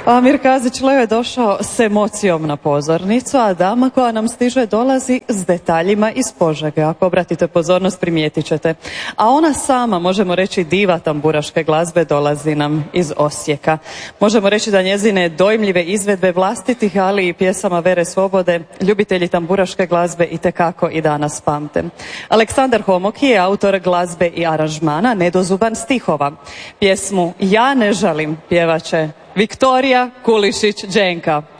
Amir Kazić-Leo je došao s emocijom na pozornicu, a dama koja nam stiže dolazi s detaljima iz Požege. Ako obratite pozornost, primijetit ćete. A ona sama, možemo reći diva tamburaške glazbe, dolazi nam iz Osijeka. Možemo reći da njezine dojmljive izvedbe vlastitih, ali i pjesama Vere Svobode, ljubitelji tamburaške glazbe itekako i danas pamte. Aleksandar Homoki je autor glazbe i aranžmana, nedozuban stihova. Pjesmu Ja ne žalim pjevaće Viktorija Kulišić-Đenka.